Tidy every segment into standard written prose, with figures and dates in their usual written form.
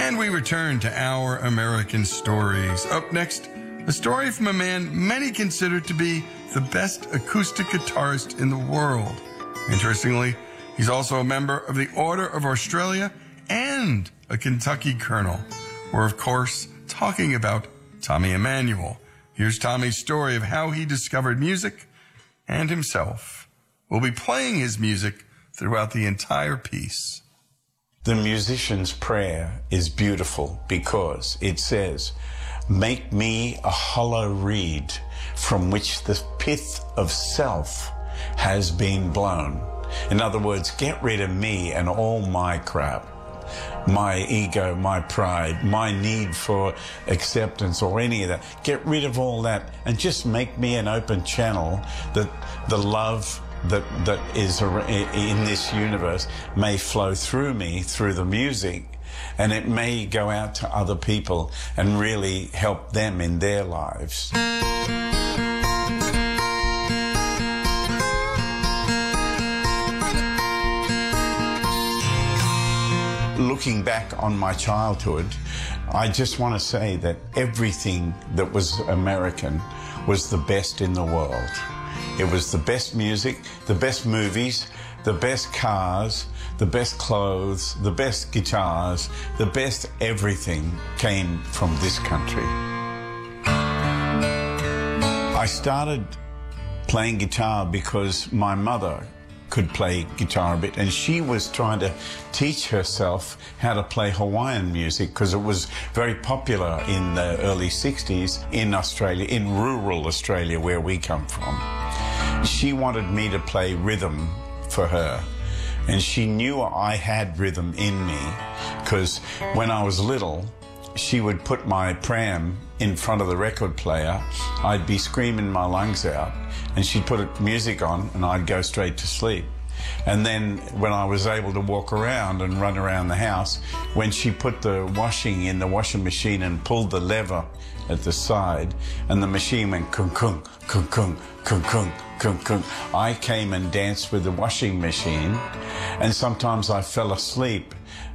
And we return to Our American Stories. Up next, a story from a man many consider to be the best acoustic guitarist in the world. Interestingly, he's also a member of the Order of Australia and a Kentucky Colonel. We're, of course, talking about Tommy Emmanuel. Here's Tommy's story of how he discovered music and himself. We'll be playing his music throughout the entire piece. The musician's prayer is beautiful because it says, "Make me a hollow reed from which the pith of self has been blown." In other words, get rid of me and all my crap, my ego, my pride, my need for acceptance or any of that. Get rid of all that and just make me an open channel that the love that is in this universe may flow through me, through the music, and it may go out to other people and really help them in their lives. Looking back on my childhood, I just want to say that everything that was American was the best in the world. It was the best music, the best movies, the best cars, the best clothes, the best guitars, the best everything came from this country. I started playing guitar because my mother could play guitar a bit, and she was trying to teach herself how to play Hawaiian music because it was very popular in the early 60s in Australia, in rural Australia where we come from. She wanted me to play rhythm for her, and she knew I had rhythm in me because when I was little, she would put my pram in front of the record player. I'd be screaming my lungs out, and she'd put music on, and I'd go straight to sleep. And then when I was able to walk around and run around the house, when she put the washing in the washing machine and pulled the lever at the side, and the machine went kung kung, kung kung, kung kung, kung kung, I came and danced with the washing machine, and sometimes I fell asleep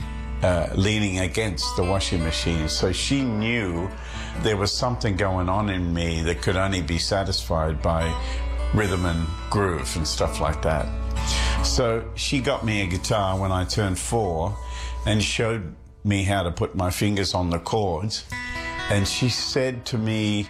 leaning against the washing machine. So she knew there was something going on in me that could only be satisfied by rhythm and groove and stuff like that. So she got me a guitar when I turned 4 and showed me how to put my fingers on the chords. And she said to me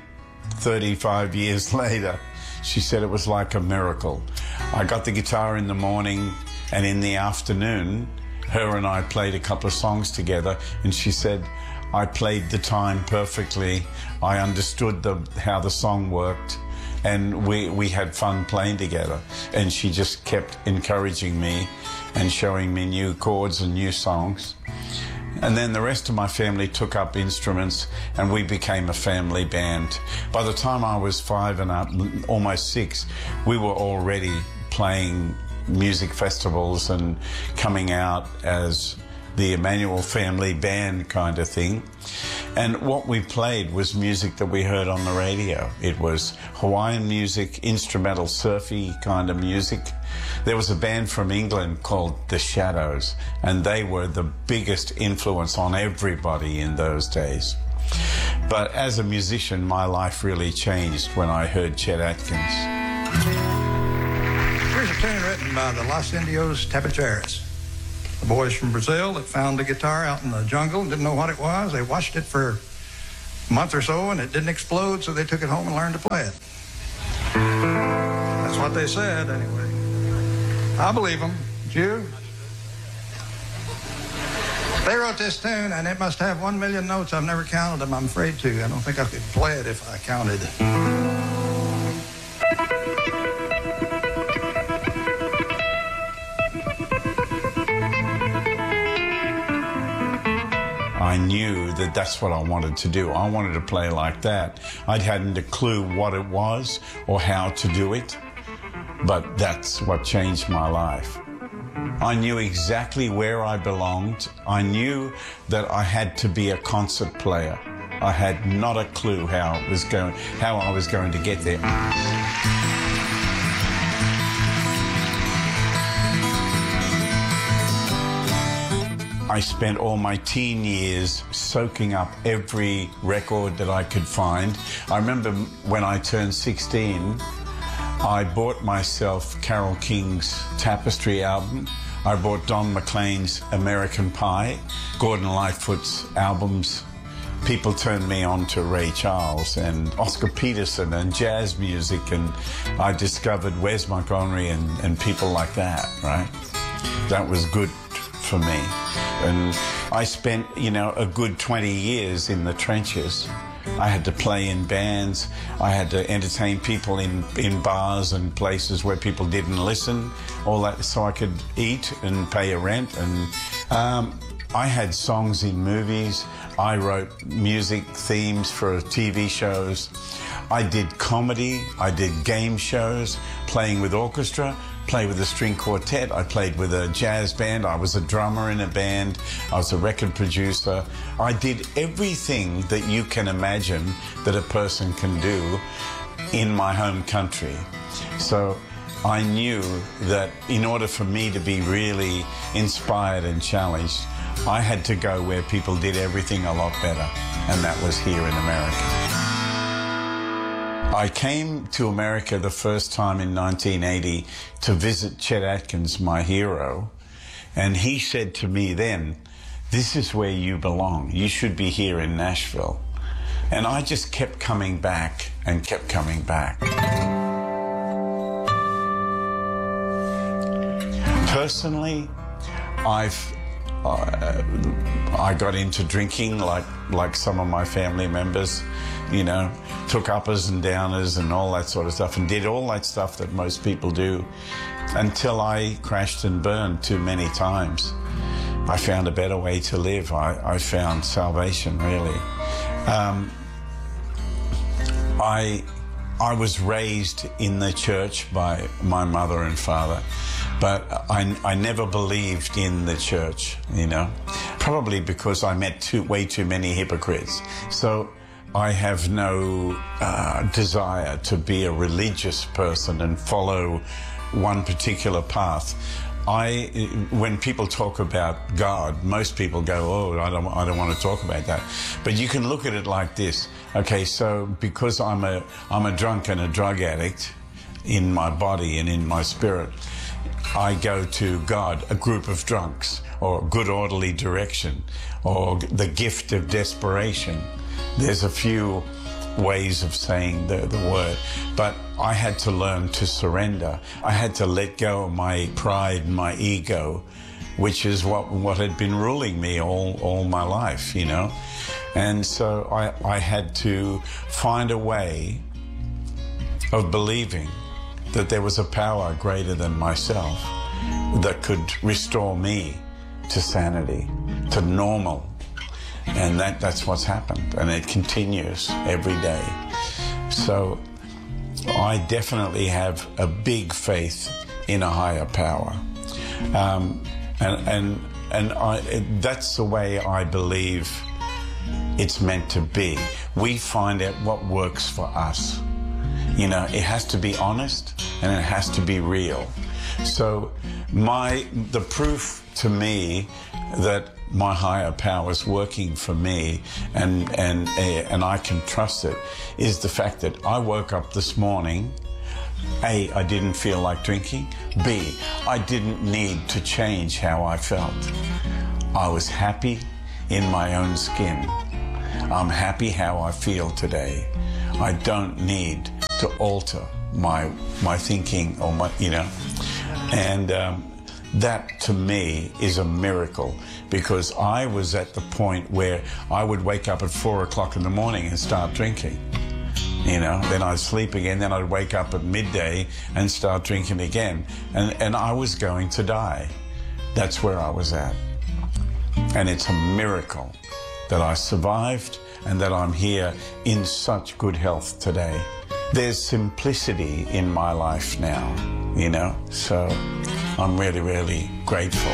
35 years later, she said it was like a miracle. I got the guitar in the morning, and in the afternoon, her and I played a couple of songs together, and she said, I played the time perfectly. I understood how the song worked, and we had fun playing together. And she just kept encouraging me and showing me new chords and new songs. And then the rest of my family took up instruments, and we became a family band. By the time I was 5 and up, almost 6, we were already playing music festivals and coming out as the Emmanuel family band kind of thing. And what we played was music that we heard on the radio. It was Hawaiian music, instrumental, surfy kind of music. There was a band from England called The Shadows, and they were the biggest influence on everybody in those days. But as a musician, my life really changed when I heard Chet Atkins. Here's a tune written by the Los Indios Tabacheras, the boys from Brazil that found the guitar out in the jungle and didn't know what it was. They watched it for a month or so, and it didn't explode, so they took it home and learned to play it. That's what they said, anyway. I believe them. Do you? They wrote this tune, and it must have 1 million notes. I've never counted them. I'm afraid to. I don't think I could play it if I counted. I knew that that's what I wanted to do. I wanted to play like that. I hadn't a clue what it was or how to do it, but that's what changed my life. I knew exactly where I belonged. I knew that I had to be a concert player. I had not a clue how I was going to get there. I spent all my teen years soaking up every record that I could find. I remember when I turned 16, I bought myself Carole King's Tapestry album. I bought Don McLean's American Pie, Gordon Lightfoot's albums. People turned me on to Ray Charles and Oscar Peterson and jazz music, and I discovered Wes Montgomery and people like that, right? That was good for me. And I spent, you know, a good 20 years in the trenches. I had to play in bands. I had to entertain people in bars and places where people didn't listen, all that, so I could eat and pay a rent. And I had songs in movies. I wrote music themes for TV shows. I did comedy. I did game shows, playing with orchestra, play with a string quartet. I played with a jazz band. I was a drummer in a band. I was a record producer. I did everything that you can imagine that a person can do in my home country. So I knew that in order for me to be really inspired and challenged, I had to go where people did everything a lot better, and that was here in America. I came to America the first time in 1980 to visit Chet Atkins, my hero, and he said to me then, "This is where you belong. You should be here in Nashville." And I just kept coming back and kept coming back. Personally, I got into drinking like some of my family members, you know, took uppers and downers and all that sort of stuff, and did all that stuff that most people do, until I crashed and burned too many times. I found a better way to live. I found salvation, really. I was raised in the church by my mother and father, but I never believed in the church, you know, probably because I met way too many hypocrites. So I have no desire to be a religious person and follow one particular path. When people talk about God, most people go, "Oh, I don't want to talk about that." But you can look at it like this. Okay, so because I'm a drunk and a drug addict in my body and in my spirit, I go to God, a group of drunks, or good orderly direction, or the gift of desperation. There's a few ways of saying the word, but I had to learn to surrender. I had to let go of my pride and my ego, which is what had been ruling me all my life, you know. And so I had to find a way of believing that there was a power greater than myself that could restore me to sanity, to normal. And that's what's happened, and it continues every day. So I definitely have a big faith in a higher power, and that's the way I believe it's meant to be. We find out what works for us. You know, it has to be honest and it has to be real. So the proof to me that my higher power is working for me and I can trust it is the fact that I woke up this morning. A, I didn't feel like drinking. B, I didn't need to change how I felt. I was happy in my own skin. I'm happy how I feel today. I don't need to alter my thinking or my, you know, and that to me is a miracle, because I was at the point where I would wake up at 4 o'clock in the morning and start drinking. You know, then I'd sleep again, then I'd wake up at midday and start drinking again. And I was going to die. That's where I was at. And it's a miracle that I survived and that I'm here in such good health today. There's simplicity in my life now, you know, so I'm really, really grateful.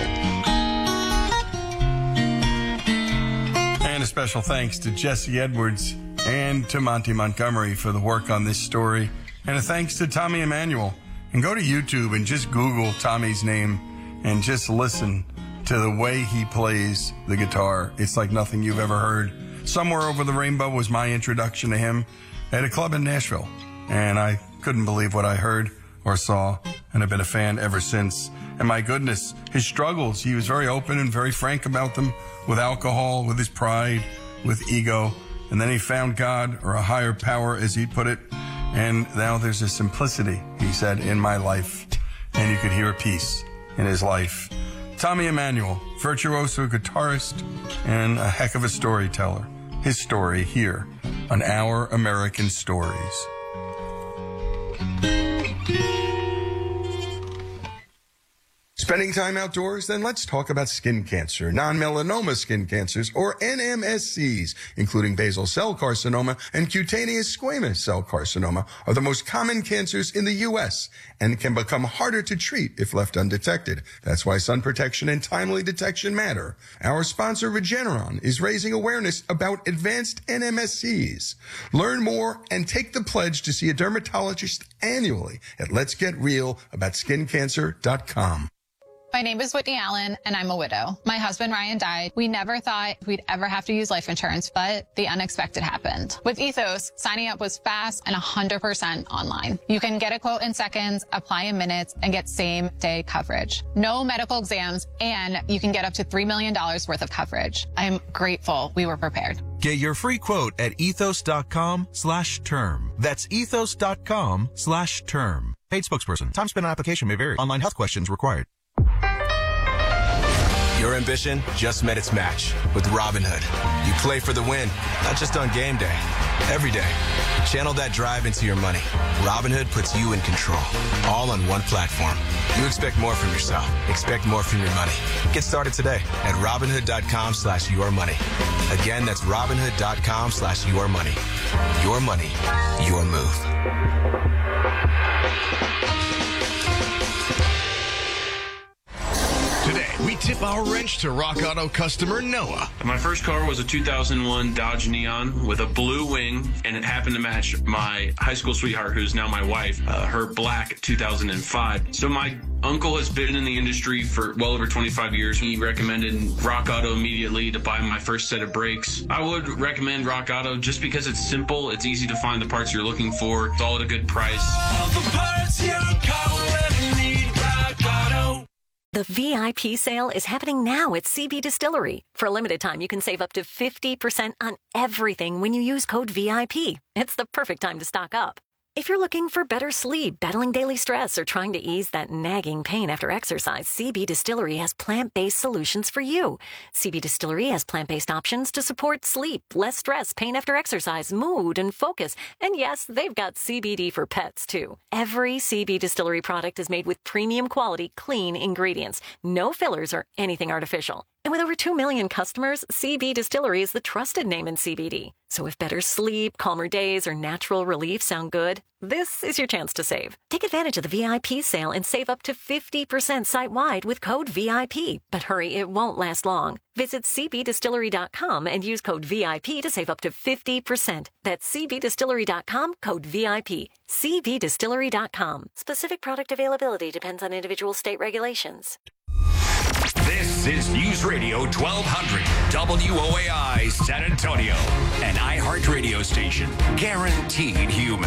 And a special thanks to Jesse Edwards and to Monty Montgomery for the work on this story. And a thanks to Tommy Emmanuel. And go to YouTube and just Google Tommy's name and just listen to the way he plays the guitar. It's like nothing you've ever heard. Somewhere Over the Rainbow was my introduction to him at a club in Nashville, and I couldn't believe what I heard or saw, and I've been a fan ever since. And my goodness, his struggles, he was very open and very frank about them, with alcohol, with his pride, with ego, and then he found God, or a higher power as he put it, and now there's a simplicity, he said, in my life, and you could hear peace in his life. Tommy Emmanuel, virtuoso guitarist and a heck of a storyteller. His story here on Our American Stories. Spending time outdoors? Then let's talk about skin cancer. Non-melanoma skin cancers, or NMSCs, including basal cell carcinoma and cutaneous squamous cell carcinoma, are the most common cancers in the U.S. and can become harder to treat if left undetected. That's why sun protection and timely detection matter. Our sponsor, Regeneron, is raising awareness about advanced NMSCs. Learn more and take the pledge to see a dermatologist annually at letsgetrealaboutSkinCancer.com. My name is Whitney Allen, and I'm a widow. My husband, Ryan, died. We never thought we'd ever have to use life insurance, but the unexpected happened. With Ethos, signing up was fast and 100% online. You can get a quote in seconds, apply in minutes, and get same-day coverage. No medical exams, and you can get up to $3 million worth of coverage. I'm grateful we were prepared. Get your free quote at ethos.com/term. That's ethos.com/term. Paid spokesperson. Time spent on application may vary. Online health questions required. Your ambition just met its match with Robinhood. You play for the win, not just on game day, every day. Channel that drive into your money. Robinhood puts you in control, all on one platform. You expect more from yourself. Expect more from your money. Get started today at Robinhood.com/yourmoney. Again, that's Robinhood.com/yourmoney. Your money, your move. Today, we tip our wrench to Rock Auto customer Noah. My first car was a 2001 Dodge Neon with a blue wing, and it happened to match my high school sweetheart, who's now my wife, her black 2005. So my uncle has been in the industry for well over 25 years. He recommended Rock Auto immediately to buy my first set of brakes. I would recommend Rock Auto just because it's simple, it's easy to find the parts you're looking for, it's all at a good price. All the parts your car will ever need, Rock Auto. The VIP sale is happening now at CB Distillery. For a limited time, you can save up to 50% on everything when you use code VIP. It's the perfect time to stock up. If you're looking for better sleep, battling daily stress, or trying to ease that nagging pain after exercise, CB Distillery has plant-based solutions for you. CB Distillery has plant-based options to support sleep, less stress, pain after exercise, mood, and focus. And yes, they've got CBD for pets, too. Every CB Distillery product is made with premium quality, clean ingredients. No fillers or anything artificial. And with over 2 million customers, CB Distillery is the trusted name in CBD. So if better sleep, calmer days, or natural relief sound good, this is your chance to save. Take advantage of the VIP sale and save up to 50% site-wide with code VIP. But hurry, it won't last long. Visit cbdistillery.com and use code VIP to save up to 50%. That's cbdistillery.com, code VIP. cbdistillery.com. Specific product availability depends on individual state regulations. This is News Radio 1200 WOAI San Antonio, an iHeart radio station, guaranteed human.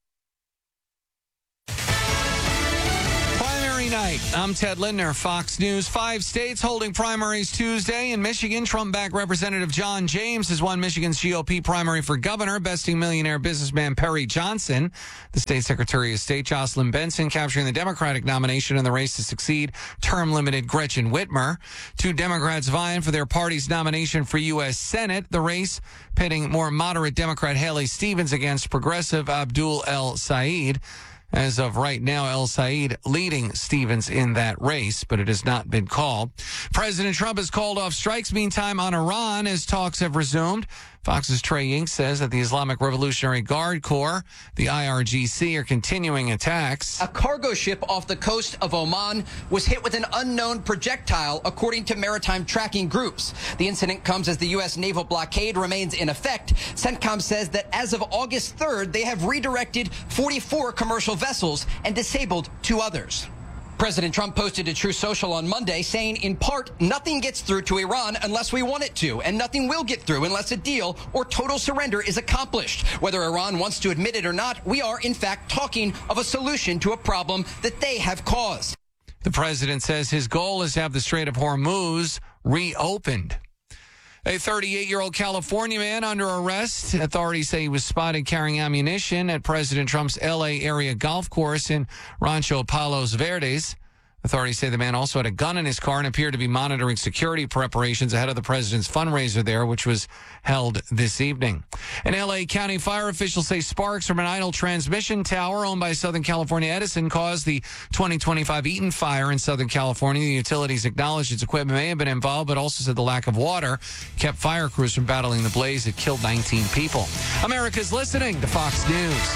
Night. I'm Ted Lindner, Fox News. 5 states holding primaries Tuesday. In Michigan, Trump-backed Representative John James has won Michigan's GOP primary for governor, besting millionaire businessman Perry Johnson. The state Secretary of State, Jocelyn Benson, capturing the Democratic nomination in the race to succeed term-limited Gretchen Whitmer. 2 Democrats vying for their party's nomination for U.S. Senate. The race pitting more moderate Democrat Haley Stevens against progressive Abdul El Sayed. As of right now, El Sayed leading Stevens in that race, but it has not been called. President Trump has called off strikes meantime on Iran as talks have resumed. Fox's Trey Ying says that the Islamic Revolutionary Guard Corps, the IRGC, are continuing attacks. A cargo ship off the coast of Oman was hit with an unknown projectile, according to maritime tracking groups. The incident comes as the U.S. naval blockade remains in effect. CENTCOM says that as of August 3rd, they have redirected 44 commercial vessels and disabled 2 others. President Trump posted to Truth Social on Monday saying, in part, nothing gets through to Iran unless we want it to, and nothing will get through unless a deal or total surrender is accomplished. Whether Iran wants to admit it or not, we are, in fact, talking of a solution to a problem that they have caused. The president says his goal is to have the Strait of Hormuz reopened. A 38-year-old California man under arrest. Authorities say he was spotted carrying ammunition at President Trump's L.A. area golf course in Rancho Palos Verdes. Authorities say the man also had a gun in his car and appeared to be monitoring security preparations ahead of the president's fundraiser there, which was held this evening. And L.A. County fire officials say sparks from an idle transmission tower owned by Southern California Edison caused the 2025 Eaton fire in Southern California. The utilities acknowledged its equipment may have been involved, but also said the lack of water kept fire crews from battling the blaze. It killed 19 people. America's listening to Fox News.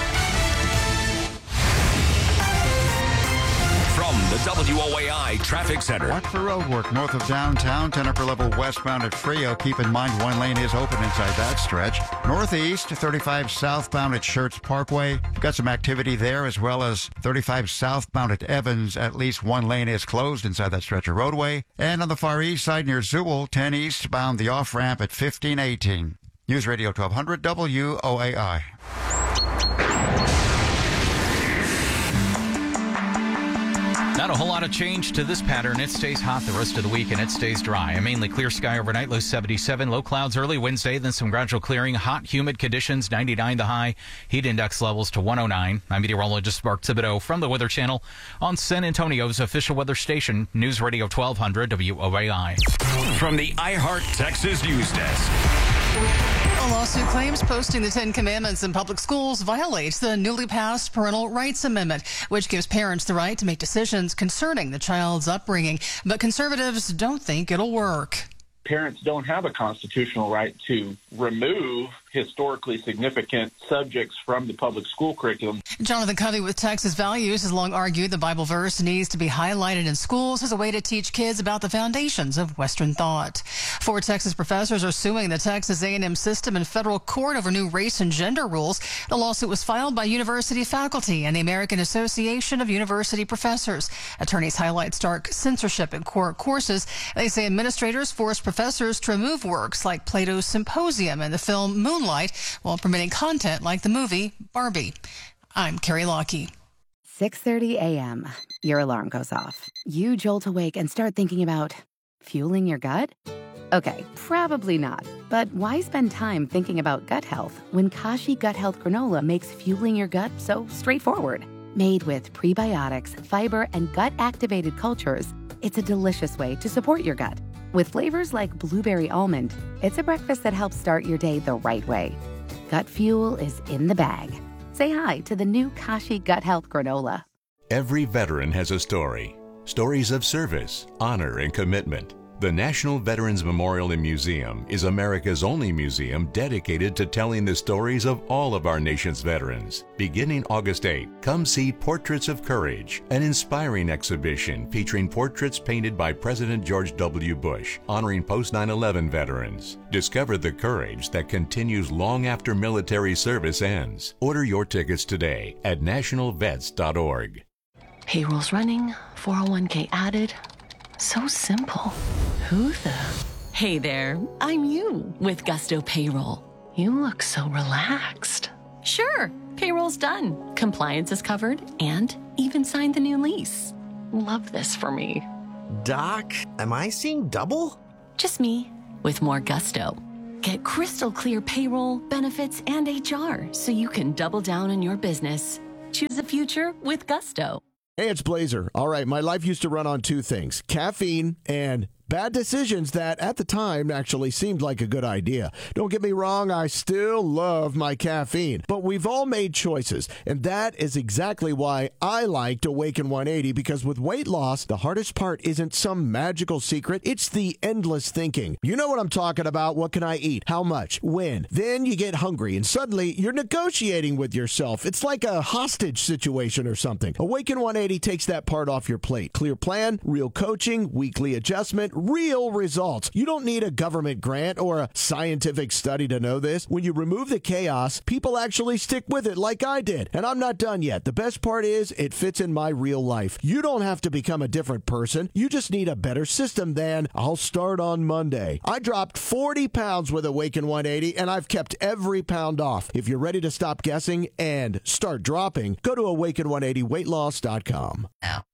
From the WOAI Traffic Center. Watch for road work north of downtown, 10 upper level westbound at Frio. Keep in mind one lane is open inside that stretch. Northeast, 35 southbound at Schertz Parkway. Got some activity there, as well as 35 southbound at Evans. At least one lane is closed inside that stretch of roadway. And on the far east side near Sewell, 10 eastbound, the off-ramp at 1518. News Radio 1200 WOAI. Not a whole lot of change to this pattern. It stays hot the rest of the week, and it stays dry. A mainly clear sky overnight, low 77. Low clouds early Wednesday, then some gradual clearing. Hot, humid conditions, 99 the high. Heat index levels to 109. I'm meteorologist Mark Thibodeau from the Weather Channel on San Antonio's official weather station, News Radio 1200 WOAI. From the iHeart Texas News Desk. A lawsuit claims posting the Ten Commandments in public schools violates the newly passed Parental Rights Amendment, which gives parents the right to make decisions concerning the child's upbringing. But conservatives don't think it'll work. Parents don't have a constitutional right to remove historically significant subjects from the public school curriculum. Jonathan Covey with Texas Values has long argued the Bible verse needs to be highlighted in schools as a way to teach kids about the foundations of Western thought. 4 Texas professors are suing the Texas A&M system in federal court over new race and gender rules. The lawsuit was filed by university faculty and the American Association of University Professors. Attorneys highlight stark censorship in core courses. They say administrators forced professors to remove works like Plato's Symposium and the film Moonlight while permitting content like the movie Barbie. I'm Carrie Lockie. 6:30 a.m. Your alarm goes off. You jolt awake and start thinking about fueling your gut? Okay, probably not. But why spend time thinking about gut health when Kashi Gut Health Granola makes fueling your gut so straightforward? Made with prebiotics, fiber, and gut-activated cultures, it's a delicious way to support your gut. With flavors like blueberry almond, it's a breakfast that helps start your day the right way. Gut fuel is in the bag. Say hi to the new Kashi Gut Health Granola. Every veteran has a story. Stories of service, honor, and commitment. The National Veterans Memorial and Museum is America's only museum dedicated to telling the stories of all of our nation's veterans. Beginning August 8, come see Portraits of Courage, an inspiring exhibition featuring portraits painted by President George W. Bush, honoring post-9/11 veterans. Discover the courage that continues long after military service ends. Order your tickets today at nationalvets.org. Payroll's running, 401k added. So simple. Who the? Hey there, I'm you with Gusto Payroll. You look so relaxed. Sure, payroll's done. Compliance is covered and even signed the new lease. Love this for me. Doc, am I seeing double? Just me with more Gusto. Get crystal clear payroll, benefits, and HR so you can double down on your business. Choose a future with Gusto. Hey, it's Blazer. All right, my life used to run on 2 things, caffeine and bad decisions that at the time actually seemed like a good idea. Don't get me wrong, I still love my caffeine, but we've all made choices, and that is exactly why I liked Awaken 180, because with weight loss, the hardest part isn't some magical secret, it's the endless thinking. You know what I'm talking about. What can I eat? How much? When? Then you get hungry, and suddenly you're negotiating with yourself. It's like a hostage situation or something. Awaken 180 takes that part off your plate. Clear plan, real coaching, weekly adjustment, real results. You don't need a government grant or a scientific study to know this. When you remove the chaos, people actually stick with it like I did. And I'm not done yet. The best part is it fits in my real life. You don't have to become a different person. You just need a better system than I'll start on Monday. I dropped 40 pounds with Awaken 180, and I've kept every pound off. If you're ready to stop guessing and start dropping, go to awaken180weightloss.com. Now.